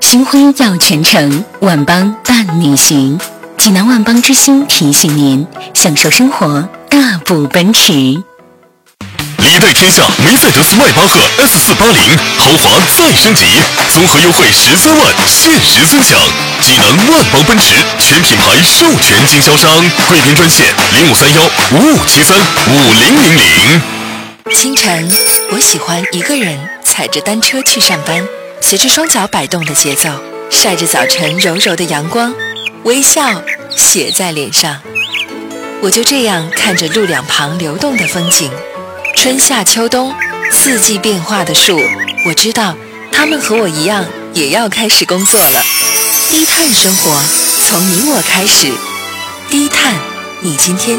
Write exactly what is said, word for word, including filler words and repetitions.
星辉耀全城，万邦伴你行。济南万邦之星提醒您，享受生活，大步奔驰。 历代天下梅赛德斯迈巴赫 S 四八零豪华再升级，综合优惠十三万，限时尊享。济南万邦奔驰全品牌授权经销商，贵宾专线零五三幺五五七三五零零零。 清晨，我喜欢一个人踩着单车去上班，随着双脚摆动的节奏，晒着早晨柔柔的阳光，微笑写在脸上。我就这样看着路两旁流动的风景，春夏秋冬四季变化的树，我知道他们和我一样也要开始工作了。低碳生活从你我开始，低碳，你今天